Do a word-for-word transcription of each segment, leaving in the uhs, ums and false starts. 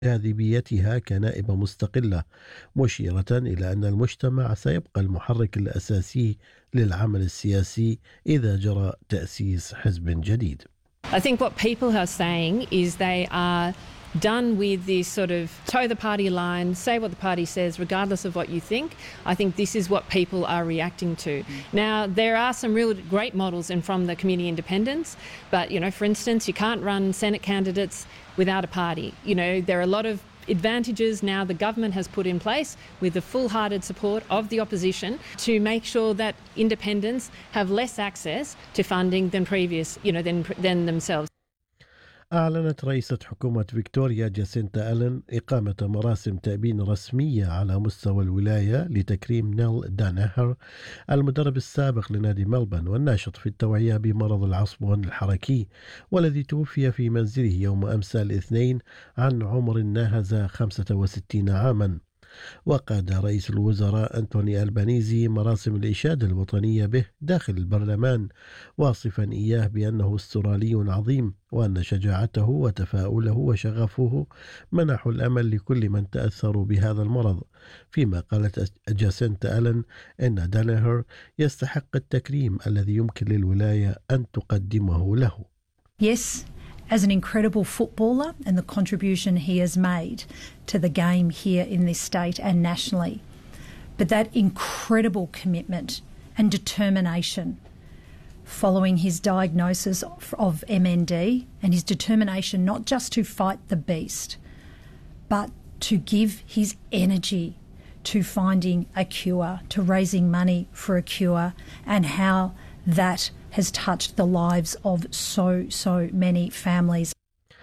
جاذبيتها كنائبة مستقلة، مشيرة إلى أن المجتمع سيبقى المحرك الأساسي للعمل السياسي إذا جرى تأسيس حزب جديد. I think what people are saying is they are done with this sort of toe the party line, say what the party says regardless of what you think. I think this is what people are reacting to. Now, there are some real great models in from the community independents, but, you know, for instance, you can't run Senate candidates without a party. You know, there are a lot of advantages now the government has put in place with the full-hearted support of the opposition to make sure that independents have less access to funding than previous, you know, than, than themselves. أعلنت رئيسة حكومة فيكتوريا جاسينتا ألين إقامة مراسم تأبين رسمية على مستوى الولاية لتكريم نيل داناهر، المدرب السابق لنادي ملبن والناشط في التوعية بمرض العصبون الحركي، والذي توفي في منزله يوم أمس الاثنين عن عمر ناهز خمسة وستين عاما. وقاد رئيس الوزراء أنتوني ألبانيزي مراسم الإشادة الوطنية به داخل البرلمان، واصفا إياه بأنه أسترالي عظيم، وأن شجاعته وتفاؤله وشغفه منحوا الأمل لكل من تأثروا بهذا المرض. فيما قالت جاسينتا ألين إن داناهر يستحق التكريم الذي يمكن للولاية أن تقدمه له. Yes, as an incredible footballer and the contribution he has made to the game here in this state and nationally. But that incredible commitment and determination following his diagnosis of, of M N D, and his determination not just to fight the beast, but to give his energy to finding a cure, to raising money for a cure, and how that has touched the lives of so, so many families.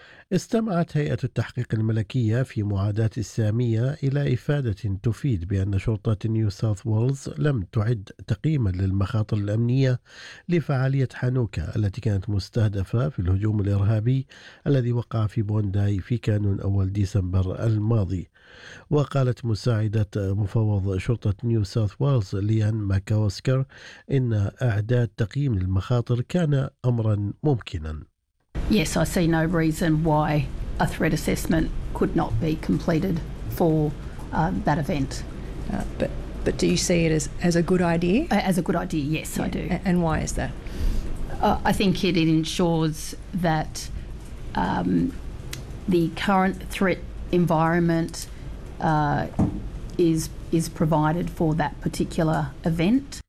استمعت هيئة التحقيق الملكية في معاداة السامية إلى إفادة تفيد بأن شرطة نيو ساوث ويلز لم تعد تقييما للمخاطر الأمنية لفعالية حانوكا التي كانت مستهدفة في الهجوم الإرهابي الذي وقع في بونداي في كانون أول ديسمبر الماضي. وقالت مساعدة مفوض شرطة نيو ساوث ويلز ليان ماكاوسكر إن إعداد تقييم للمخاطر كان أمرا ممكنا. Yes, I see no reason why a threat assessment could not be completed for uh, that event. Uh, but but do you see it as, as a good idea? Uh, As a good idea, yes, Yeah. I do. A- And why is that? Uh, I think it, it ensures that um, the current threat environment uh, is is provided for that particular event.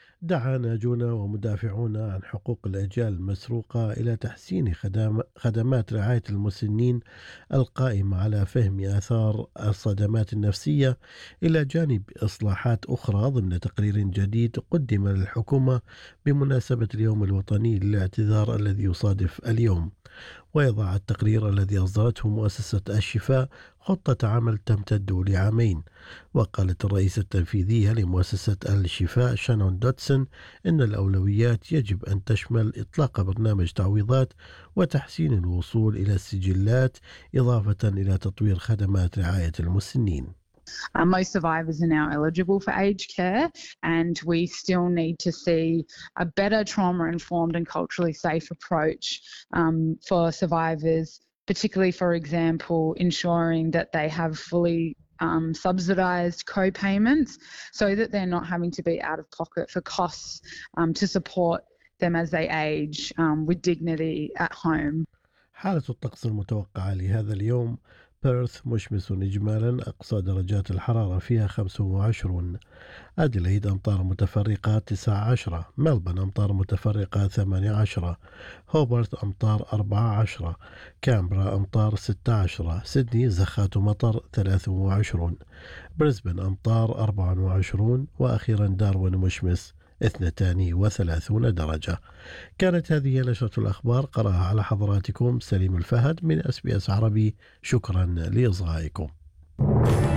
دعا ناجون ومدافعون عن حقوق الأجيال المسروقة إلى تحسين خدام خدمات رعاية المسنين القائمة على فهم آثار الصدمات النفسية، إلى جانب إصلاحات أخرى ضمن تقرير جديد قدم للحكومة بمناسبة اليوم الوطني للاعتذار الذي يصادف اليوم. ويضع التقرير الذي أصدرته مؤسسة الشفاء خطة عمل تمتد لعامين. وقالت الرئيسة التنفيذية لمؤسسة الشفاء شانون دوتسون إن الأولويات يجب أن تشمل إطلاق برنامج تعويضات وتحسين الوصول إلى السجلات، إضافة إلى تطوير خدمات رعاية المسنين. Uh, most survivors are now eligible for aged care, and we still need to see a better trauma-informed and culturally safe approach um, for survivors, particularly, for example, ensuring that they have fully um, subsidised co-payments so that they're not having to be out of pocket for costs um, to support them as they age um, with dignity at home. حالة الطقس المتوقعة لهذا اليوم: بيرث مشمس إجمالا، أقصى درجات الحرارة فيها خمسة وعشرين. أديلايد أمطار متفرقة تسعة عشر. ملبن أمطار متفرقة ثمانية عشر. هوبرت أمطار أربعة عشر. كامبرا أمطار ستة عشر. سيدني زخات مطر ثلاثة وعشرين. بريسبن أمطار أربعة وعشرين. وأخيرا داروين مشمس اثنتان وثلاثون درجة. كانت هذه نشرة الأخبار، قرأها على حضراتكم سليم الفهد من أس بي أس عربي. شكرا لإصغائكم.